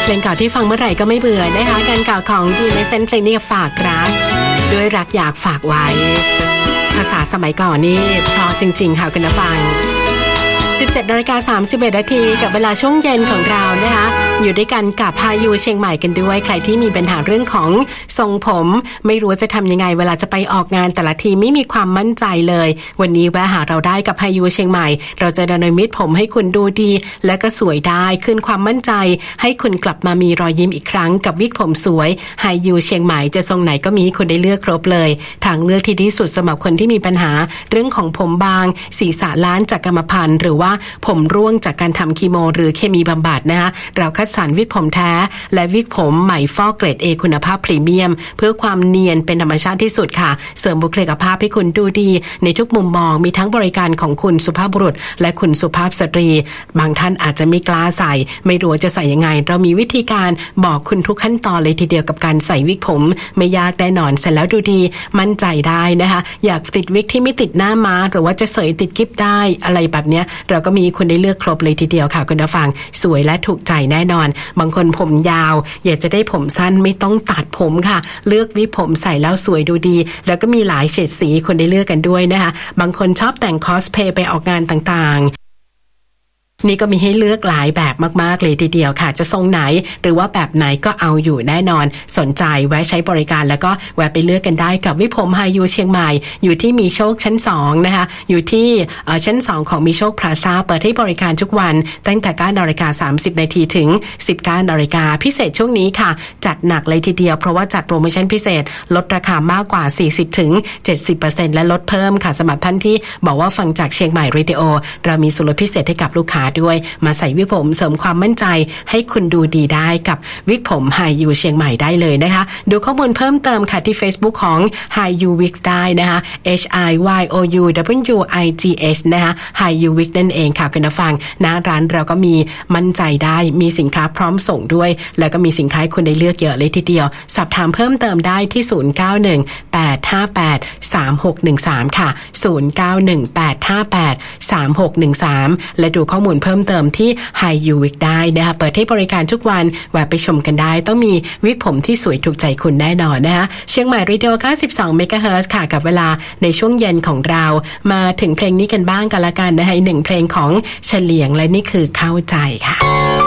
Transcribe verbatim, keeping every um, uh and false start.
เพลงเก่าที่ฟังเมื่อไหร่ก็ไม่เบื่อนะคะการเก่าของดีในเซนเพลงนี้ฝากรักด้วยรักอยากฝากไว้ภาษาสมัยก่อนนี่เพราะจริงๆค่ะคุณผู้ฟังสิบเจ็ดนาฬิกาสามสิบเอ็ดนาทีกับเวลาช่วงเย็นของเรานะคะอยู่ด้วยกันกับพายุเชียงใหม่กันด้วยใครที่มีปัญหาเรื่องของทรงผมไม่รู้จะทำยังไงเวลาจะไปออกงานแต่ละทีไม่มีความมั่นใจเลยวันนี้แวะหาเราได้กับพายุเชียงใหม่เราจะดำเนินมิตรผมให้คุณดูดีและก็สวยได้ขึ้นความมั่นใจให้คุณกลับมามีรอยยิ้มอีกครั้งกับวิกผมสวยพายุเชียงใหม่จะทรงไหนก็มีคุณได้เลือกครบเลยทางเลือกที่ดีสุดสำหรับคนที่มีปัญหาเรื่องของผมบางศีรษะล้านจากกรรมพันธุ์หรือว่าผมร่วงจากการทำคีโมหรือเคมีบำบัดนะคะเราคัดสรรวิกผมแท้และวิกผมใหม่ฟอกเกรด A คุณภาพพรีเมียมเพื่อความเนียนเป็นธรรมชาติที่สุดค่ะเสริมบุคลิกภาพให้คุณดูดีในทุกมุมมองมีทั้งบริการของคุณสุภาพบุรุษและคุณสุภาพสตรีบางท่านอาจจะไม่กล้าใส่ไม่รู้จะใส่ยังไงเรามีวิธีการบอกคุณทุกขั้นตอนเลยทีเดียวกับการใส่วิกผมไม่ยากแน่นอนเสร็จแล้วดูดีมั่นใจได้นะคะอยากติดวิกที่ไม่ติดหน้าม้าหรือว่าจะเสยติดกิ๊บได้อะไรแบบนี้เราก็มีคุณได้เลือกครบเลยทีเดียวค่ะคุณผู้ฟังสวยและถูกใจแน่นอนบางคนผมยาวอยากจะได้ผมสั้นไม่ต้องตัดผมค่ะเลือกวิกผมใส่แล้วสวยดูดีแล้วก็มีหลายเฉดสีคนได้เลือกกันด้วยนะคะบางคนชอบแต่งคอสเพลย์ไปออกงานต่างๆนี่ก็มีให้เลือกหลายแบบมากๆเลยทีเดียวค่ะจะทรงไหนหรือว่าแบบไหนก็เอาอยู่แน่นอนสนใจแวะใช้บริการแล้วก็แวะไปเลือกกันได้กับวิผมไฮยูเชียงใหม่อยู่ที่มีโชคชั้นสองนะคะอยู่ที่ชั้นสองของมีโชคพลาซ่าเปิดให้บริการทุกวันตั้งแต่ เก้านาฬิกาสามสิบนาทีถึง สิบเก้านาฬิกาพิเศษช่วงนี้ค่ะจัดหนักเลยทีเดียวเพราะว่าจัดโปรโมชั่นพิเศษลดราคามากกว่า สี่สิบถึงเจ็ดสิบเปอร์เซ็นต์ และลดเพิ่มค่ะสำหรับท่านที่บอกว่าฟังจากเชียงใหม่เรดิโอเรามีส่วนลดพิเศษให้กับลูกค้าด้วยมาใส่วิกผมเสริมความมั่นใจให้คุณดูดีได้กับวิกผมไฮยูเชียงใหม่ได้เลยนะคะดูข้อมูลเพิ่มเติมค่ะที่ Facebook ของ Hi You Wigs ได้นะคะ H I Y O U W I G S นะคะ Hi You Wigs นั่นเองค่ะคุณผู้ฟังหน้าร้านเราก็มีมั่นใจได้มีสินค้าพร้อมส่งด้วยแล้วก็มีสินค้าให้คุณได้เลือกเยอะเลยทีเดียวสอบถามเพิ่มเติมได้ที่ศูนย์ เก้า หนึ่ง แปด ห้า แปด สาม หก หนึ่ง สามค่ะศูนย์ เก้า หนึ่ง แปด ห้า แปด สาม หก หนึ่ง สามและดูข้อมูลเพิ่มเติมที่ Hi You Wigs ได้นะคะเปิดให้บริการทุกวันแวะไปชมกันได้ต้องมีวิกผมที่สวยถูกใจคุณแน่นอนนะคะเชียงใหม่เรดิโอเก้าสิบสองเมกะเฮิรตซ์ค่ะกับเวลาในช่วงเย็นของเรามาถึงเพลงนี้กันบ้างกันละกันนะคะหนึ่งเพลงของเฉลียงและนี่คือเข้าใจค่ะ